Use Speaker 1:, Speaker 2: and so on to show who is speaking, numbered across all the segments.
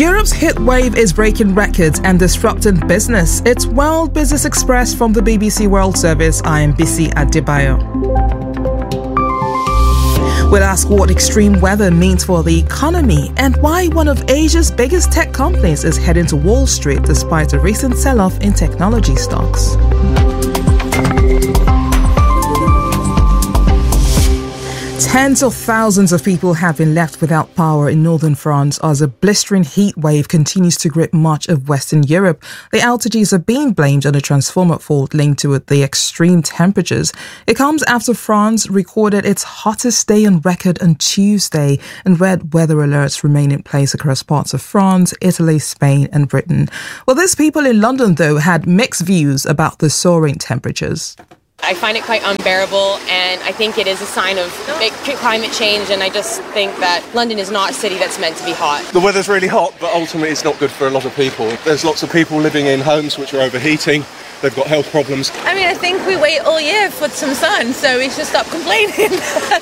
Speaker 1: Europe's heat wave is breaking records and disrupting business. It's World Business Express from the BBC World Service. I am Bisi Adebayo. We'll ask what extreme weather means for the economy and why one of Asia's biggest tech companies is heading to Wall Street despite a recent sell-off in technology stocks. Tens of thousands of people have been left without power in northern France as a blistering heat wave continues to grip much of Western Europe. The outages are being blamed on a transformer fault linked to the extreme temperatures. It comes after France recorded its hottest day on record on Tuesday, and red weather alerts remain in place across parts of France, Italy, Spain and Britain. Well, these people in London, though, had mixed views about the soaring temperatures.
Speaker 2: I find it quite unbearable, and I think it is a sign of climate change, and I just think that London is not a city that's meant to be hot.
Speaker 3: The weather's really hot, but ultimately it's not good for a lot of people. There's lots of people living in homes which are overheating. They've got health problems.
Speaker 4: I mean, I think we wait all year for some sun, so we should stop complaining,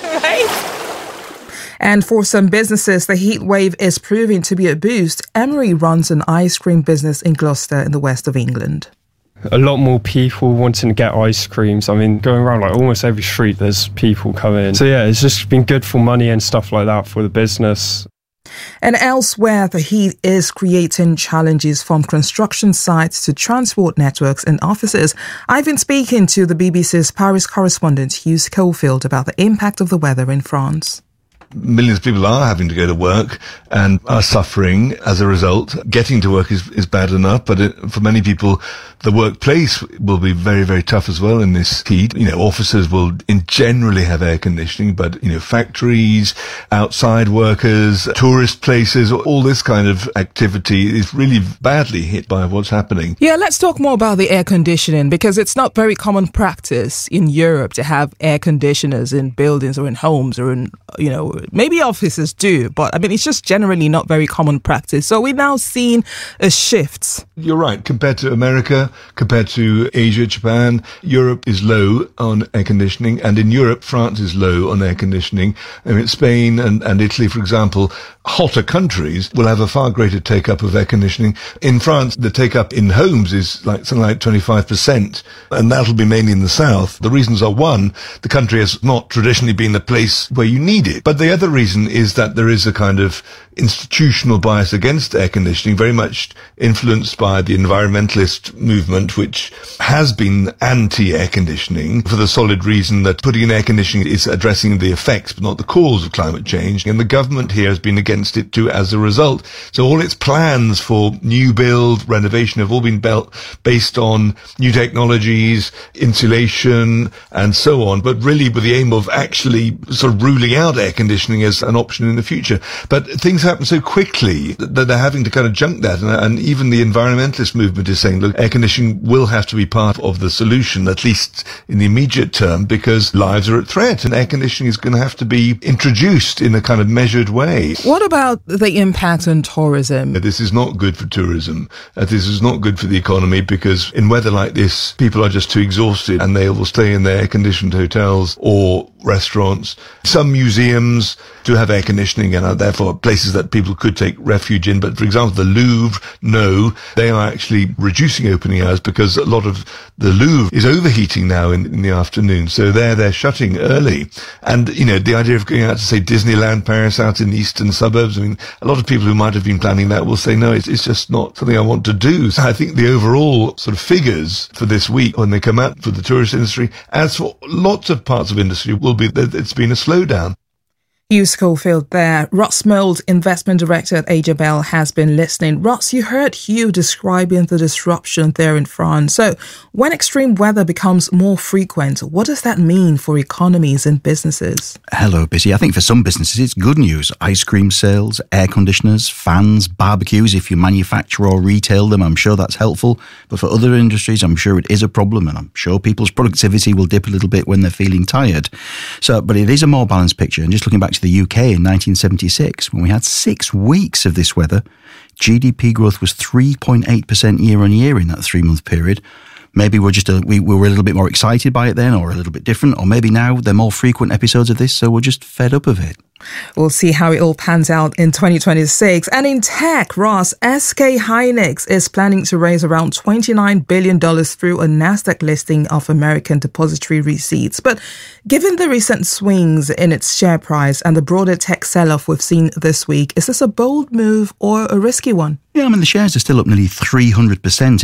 Speaker 4: right?
Speaker 1: And for some businesses, the heat wave is proving to be a boost. Emery runs an ice cream business in Gloucester in the west of England.
Speaker 5: A lot more people wanting to get ice creams. I mean, going around like almost every street, there's people coming. So yeah, it's just been good for money and stuff like that for the business.
Speaker 1: And elsewhere, the heat is creating challenges from construction sites to transport networks and offices. I've been speaking to the BBC's Paris correspondent Hugh Schofield about the impact of the weather in France.
Speaker 6: Millions of people are having to go to work and are suffering as a result. Getting to work is bad enough, but for many people, the workplace will be very, very tough as well in this heat. You know, offices will generally have air conditioning, but, you know, factories, outside workers, tourist places, all this kind of activity is really badly hit by what's happening.
Speaker 1: Yeah, let's talk more about the air conditioning, because it's not very common practice in Europe to have air conditioners in buildings or in homes or in, you know, maybe offices do, but I mean, it's just generally not very common practice. So we're now seeing a shift.
Speaker 6: You're right. Compared to America, compared to Asia, Japan, Europe is low on air conditioning. And in Europe, France is low on air conditioning. I mean, Spain and Italy, for example, hotter countries will have a far greater take-up of air conditioning. In France, the take-up in homes is like something like 25%, and that'll be mainly in the south. The reasons are, one, the country has not traditionally been the place where you need it. But the other reason is that there is a kind of institutional bias against air conditioning, very much influenced by the environmentalist movement, which has been anti-air conditioning for the solid reason that putting in air conditioning is addressing the effects but not the cause of climate change. And the government here has been against it too as a result. So all its plans for new build, renovation have all been based on new technologies, insulation and so on, but really with the aim of actually sort of ruling out air conditioning as an option in the future. But things happen so quickly that they're having to kind of junk that. And even the environmentalist movement is saying, look, air conditioning will have to be part of the solution, at least in the immediate term, because lives are at threat and air conditioning is going to have to be introduced in a kind of measured way.
Speaker 1: What about the impact on tourism?
Speaker 6: This is not good for tourism. This is not good for the economy, because in weather like this, people are just too exhausted and they will stay in their air-conditioned hotels or restaurants. Some museums do have air conditioning and are therefore places that people could take refuge in. But for example, the Louvre, no, they are actually reducing opening hours because a lot of the Louvre is overheating now in the afternoon. So they're shutting early. And, you know, the idea of going out to, say, Disneyland Paris out in the eastern suburbs, I mean, a lot of people who might have been planning that will say, no, it's just not something I want to do. So I think the overall sort of figures for this week when they come out for the tourist industry, as for lots of parts of industry, will be that it's been a slowdown.
Speaker 1: Hugh Schofield there. Ross Mould, Investment Director at AJ Bell, has been listening. Ross, you heard Hugh describing the disruption there in France. So when extreme weather becomes more frequent, what does that mean for economies and businesses?
Speaker 7: Hello, Busy. I think for some businesses it's good news. Ice cream sales, air conditioners, fans, barbecues, if you manufacture or retail them, I'm sure that's helpful. But for other industries, I'm sure it is a problem, and I'm sure people's productivity will dip a little bit when they're feeling tired. But it is a more balanced picture. And just looking back to the UK in 1976, when we had 6 weeks of this weather, GDP growth was 3.8% year on year in that 3-month period. maybe we were a little bit more excited by it then, or a little bit different, or maybe now they're more frequent episodes of this, so we're just fed up of it.
Speaker 1: We'll see how it all pans out in 2026. And in tech, Ross, SK Hynix is planning to raise around $29 billion through a NASDAQ listing of American depository receipts. But given the recent swings in its share price and the broader tech sell-off we've seen this week, is this a bold move or a risky one?
Speaker 7: Yeah, I mean, the shares are still up nearly 300%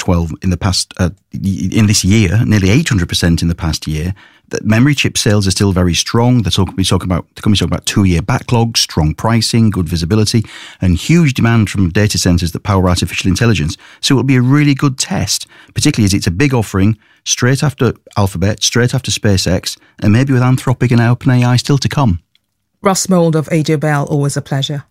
Speaker 7: in this year, nearly 800% in the past year. The memory chip sales are still very strong. The company's talking about 2-year backlogs, strong pricing, good visibility, and huge demand from data centers that power artificial intelligence. So it'll be a really good test, particularly as it's a big offering straight after Alphabet, straight after SpaceX, and maybe with Anthropic and OpenAI still to come.
Speaker 1: Ross Mould of AJ Bell, always a pleasure.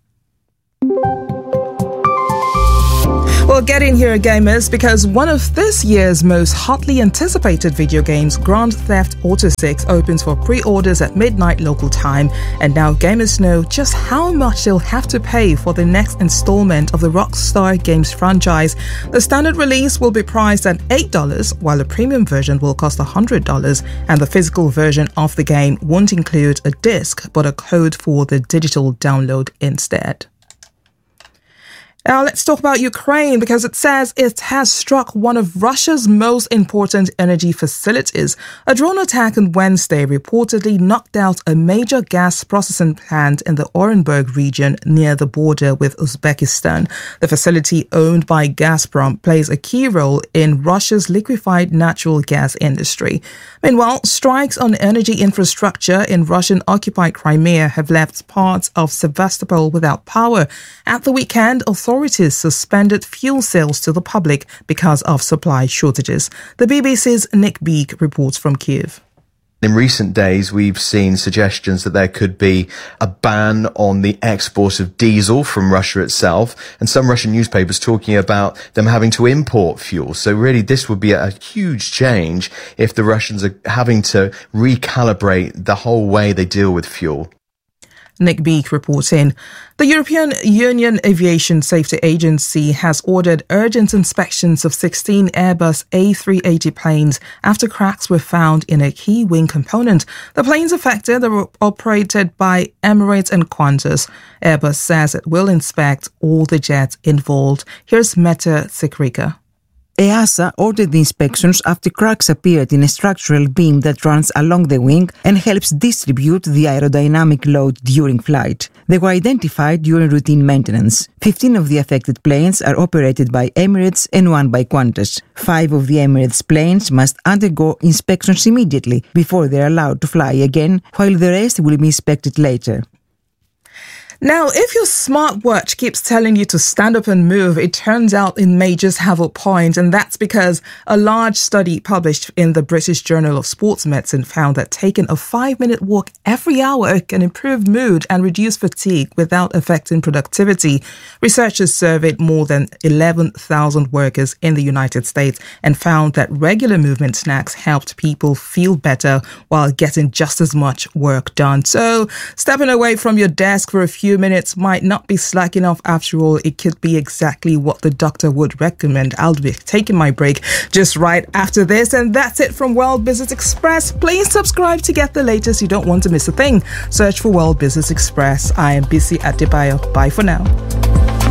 Speaker 1: Well, get in here, gamers, because one of this year's most hotly anticipated video games, Grand Theft Auto 6, opens for pre-orders at midnight local time, and now gamers know just how much they'll have to pay for the next installment of the Rockstar Games franchise. The standard release will be priced at $8, while the premium version will cost $100, and the physical version of the game won't include a disc, but a code for the digital download instead. Now let's talk about Ukraine, because it says it has struck one of Russia's most important energy facilities. A drone attack on Wednesday reportedly knocked out a major gas processing plant in the Orenburg region near the border with Uzbekistan. The facility, owned by Gazprom, plays a key role in Russia's liquefied natural gas industry. Meanwhile, strikes on energy infrastructure in Russian-occupied Crimea have left parts of Sevastopol without power. At the weekend, authorities suspended fuel sales to the public because of supply shortages. The BBC's Nick Beek reports from Kyiv.
Speaker 8: In recent days, we've seen suggestions that there could be a ban on the export of diesel from Russia itself, and some Russian newspapers talking about them having to import fuel. So really, this would be a huge change if the Russians are having to recalibrate the whole way they deal with fuel.
Speaker 1: Nick Beek reports in. The European Union Aviation Safety Agency has ordered urgent inspections of 16 Airbus A380 planes after cracks were found in a key wing component. The planes affected are operated by Emirates and Qantas. Airbus says it will inspect all the jets involved. Here's Meta Sikrika.
Speaker 9: EASA ordered the inspections after cracks appeared in a structural beam that runs along the wing and helps distribute the aerodynamic load during flight. They were identified during routine maintenance. 15 of the affected planes are operated by Emirates and 1 by Qantas. 5 of the Emirates planes must undergo inspections immediately before they are allowed to fly again, while the rest will be inspected later.
Speaker 1: Now, if your smartwatch keeps telling you to stand up and move, it turns out it may just have a point, and that's because a large study published in the British Journal of Sports Medicine found that taking a 5-minute walk every hour can improve mood and reduce fatigue without affecting productivity. Researchers surveyed more than 11,000 workers in the United States and found that regular movement snacks helped people feel better while getting just as much work done. So, stepping away from your desk for a few minutes might not be slack enough after all. It could be exactly what the doctor would recommend. I'll be taking my break just right after this, and that's it from World Business Express. Please subscribe to get the latest. You don't want to miss a thing. Search for World Business Express. I am Bisi Adebayo. Bye for now.